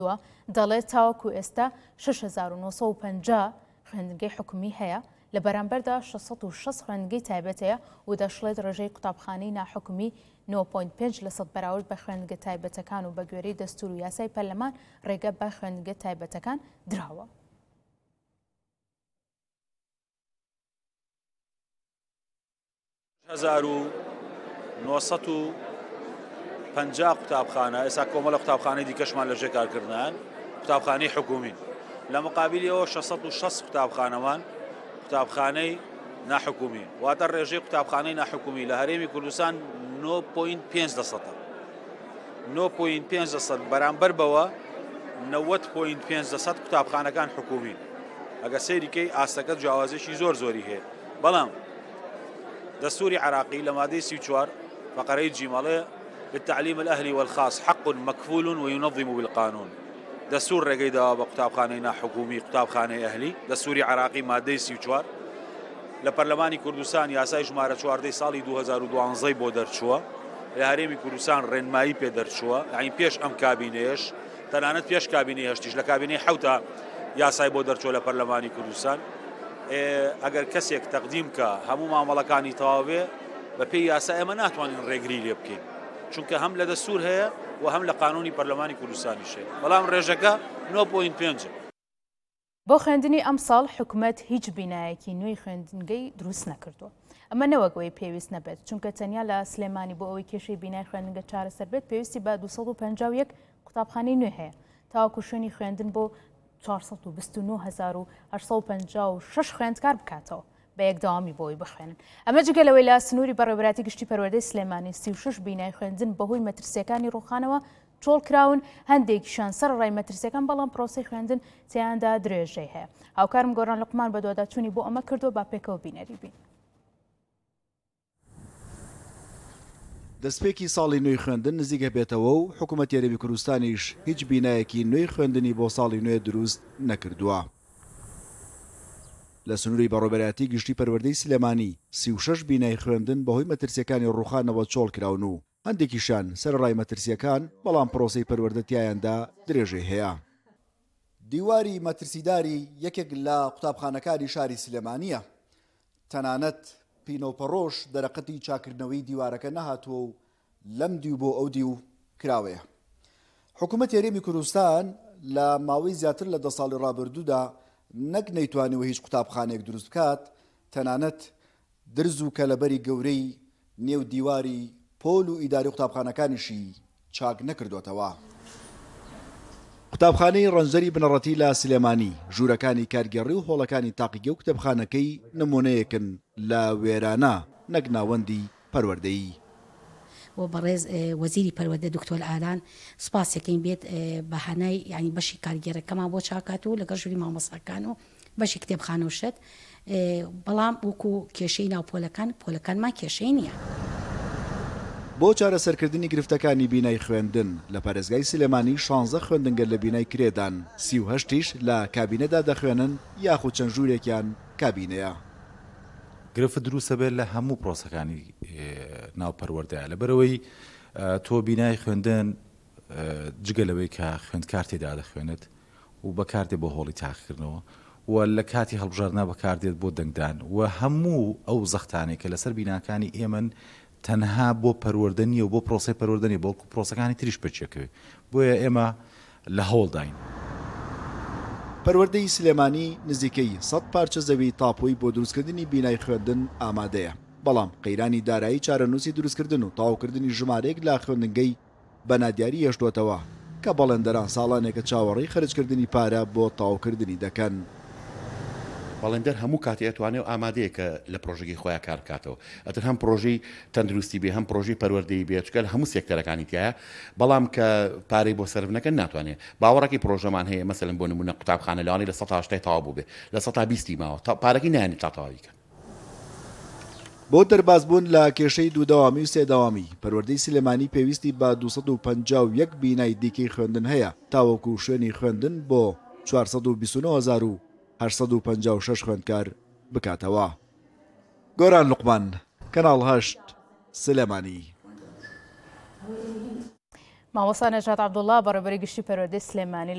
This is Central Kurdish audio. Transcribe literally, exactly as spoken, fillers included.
دەڵێت تاوەکو ئێستا شش هەزار و نۆ سەد و پەنجا خوێندنگەی حکومی هەیە لە بەرامبەردا شەشسەد و شەش خوێندنگەی تایبەت هەیە و دەشڵێت ڕێژەی قوتابخانەی ناحکومی نۆ پۆینت پێنج لە سەد بەراورد بە خوێندنگە تایبەتەکان و بە گوێرەی دەستور و یاسای پەرلەمان ڕێگە بە خوێندنگە تایبەتەکان دراوە. هەزار و نۆ سەد و پەنجا قوتابخانە ئێستا کۆمەڵە قوتابخانەی دیکەشمان لەژێ کارکردنیان قوتابخانەی حکومین لە مقابلیەوە شەشسەد و شەش قوتابخانەمان قوتابخانەی ناحکومی واتە ڕێژەی قوتابخانەی ناحکومی لە هەرێمی کوردستان نۆ پۆینت پێنج دەسەدە نۆ پۆینت پێنج دەسەد بەرامبەر بەوە نەوەت پۆینت پێنج دەسەد قوتابخانەکان حکومین ئەگە سەیریکەی ئاستەکە جیاوازێکی زۆر زۆری هەیە. بەڵام دەستوری عراقی لە مادەی سی و چوار فقرەی جیمەڵێ للتعليم الأهلي والخاص حق مكفول وينظم بالقانون. دستور ڕێگەی داوا بە قوتابخانەی ناحکومی قوتابخانەی ئەهلی دەستوری عراقی مادەی سی و چوار لە پەرلەمانی کوردستان یاسای ژمارە چواردەی ساڵی دوو هەزار و دوانزە بۆ دەرچووە لە هەرێمی کوردستان ڕێنمایی پێ دەرچووە یعنی پێش ئەم کابینەیەش تەنانەت پێش کابینەی هەشتیش لە کابینەی حەوتا یاسای بۆ دەرچووە لە پەرلەمانی کوردستان. ئەگەر کەسێک تەقدیم کە هەموو مامەڵەکانی تەواوێ بە پێی یاسا ئێمە ناتوانین ڕێگری لێ بکەین چونکە هەم لە دەستور هەیە و هەم لە قانونی پەرلەمانی کوردستانیش هەیە. بەڵام ڕێژەکە نۆ پۆینت پێنج. بۆ خوێندنی ئەم ساڵ حکوومەت هیچ بینایەکی نوێی خوێندنگەی دروست نەکردووە. ئەمە نەوەگەوەی پێویست نەبێت چونکە تەنیا لە سلێمانی بۆ ئەوەی کێشەی بینای خوێندنگە چارەسەر بێت پێویستی بە دوو سەد و پەنجا و یەک قوتابخانەی نوێ هەیە تاوەکو شوێنی خوێندن بۆ چوارسەد و بیست و نۆ هەزار و هەشت سەد و پەنجا و شەش خوێندکار بکاتەوە بە یەکداوامی بۆی بخوێنن. ئەمە جگەلەوەی لە سنووری بەڕێوەبەراتی گشتی پەروەردەی سلێمانی سی و شەش بینای خوێندن بەهۆی مەترسیەکانی ڕووخانەوە چۆڵ کراون هەندێکیشان سەرڕای مەترسیەکان بەڵام پرۆسەی خوێندن تیاندا درێژەی هەیە. هاوکارم گۆران لوقمان بە دوواداچوونی بۆ ئەمە کردو با پێکەوە بینەری بین. دەستپێکی ساڵی نوێی خوێندن نزیکە بێتەوە و حکوومەت یاریبی کوردستانیش هیچ بینایەکی نوێی خوێندنی بۆ ساڵی نوێ دروست نەکردووە. لە سنووری بەڕێوەبەراتی گشتی پەروەردەی سلێمانی سی و شەش بینای خوێندن بەهۆی مەترسیەکانی ڕووخانەوە چۆڵ کراون و هەندێکیشان سەرڕای مەترسیەکان بەڵام پرۆسەی پەروەردەتیایاندا درێژەی هەیە. دیواری مەترسیداری یەکێک لە قوتابخانەکانی شاری سلێمانیە. تەنانەت پینۆپەڕۆژ دەرەقەتی چاکردنەوەی دیوارەکە نەهاتووە و لەم دیو بۆ ئەو دیو کراوەیە. حکوومەت یاریمی کوردستان لە ماوەی زیاتر لە دە ساڵی ڕابردوودا نەک نەیتوانیوە هیچ قوتابخانەیەک دروست بکات تەنانەت درز و کەلەبەری گەورەی نێو دیواری پۆل و ئیداری قوتابخانەکانیشی چاک نەکردوێتەوە. قوتابخانەی ڕەنجەری بنەڕەتی لە سلێمانی ژوورەکانی کارگێڕی و هۆڵەکانی تاقیگە و کتێبخانەکەی نمونەیەکن لە وێرانە نەک ناوەندی پەروەردەیی. و بەڕێز وەزیری پەروەردە دکتۆر ئالان سپاسێکین بێت بەهانای ینی بەشی کارگێڕەکەمان بۆ چاکات و لەگەڵ ژووری مامۆستاکان و بەشی کتێبخانە و شت بەڵام وەکو کێشەی ناو پۆلەکان پۆلەکانمان کێشەی نییە. بۆ چارەسەرکردنی گرفتەکانی بینای خوێندن لە پارێزگای سلێمانی شانزە خوێندنگە لە بینای کرێدان سی و هەشتیش لە کابینەدا دەخوێنن یاخود چەند ژوورێکیان کابینەیە. گرفت دروستە بێت لە هەموو پرۆسەکانی ناو پەروەردەیە لەبەرەوەی تۆ بینای خوێندن جگە لەوەی کە خوێندکار تێدا دەخوێنێت و بەکاردێ بۆ هۆڵی تاقیکردنەوە و لە کاتی هەڵبژاردنا بەکاردێت بۆ دەنگدان و هەموو ئەو زەختانێک کە لەسەر بیناکانی ئێمە تەنها بۆ پەروەردەنیە و بۆ پرۆسی پەروەردەنی بۆ پرۆسەکانی تریش بچێکەوێ بۆیە ئێمە لە هەوڵداین. پەروەردەی سلێمانی نزیکەی سەد پارچە زەوی تاپۆی بۆ دروستکردنی بینای خوێندن ئامادەیە بەڵام قەیرانی دارایی چارەنووسی دروستکردن و تاواوکردنی ژمارەیەک لە خوێندنگەی بەنادیاری هێشتوێتەوە کە بەڵێندەران ساڵانێکە چاوەڕێی خەرجکردنی پارە بۆ تاواوکردنی دەکەن. بەڵێندەر هەموو کاتی ئەتوانێت و ئامادەیە کە لە پرۆژێکی خۆیان کار بکاتەوە ئەتر هەم پرۆژەی تەندروستی بێ هەم پرۆژەی پەروەردەیی بێت چکە هەموو سێکتەرەکانی تایە بەڵام کە پارەی بۆ سەرف نەکەن ناتوانێت. باوەڕێکی پرۆژەمان هەیە مەسەلەن بۆ نمونە قوتابخانە لەوانەیە لە سەد تا هەشتای تەواو بوو بێ لە سەد تا بیستی ماوە پارەکی نایەنێت تا تەواویکەن. بۆ دەربازبوون لە کێشەی دوودەوامی و سێداوامی پەروەردەی سلێمانی پێویستی بە دوو سەد و پەنجا و یەک بینای دیکەی خوێندن هەیە تاوەکو شوێنی خوێندن بۆ چوارسەد و بیست و نۆ هەزار و هەشت سەد و پەنجا و شەش خوێندکار بکاتەوە. گۆران لوقمان کەناڵ هەشت سلێمانی. مامۆستا نەجات عەبدوڵڵا بەڕێوەبەری گشتی پەروەردەی سلێمانی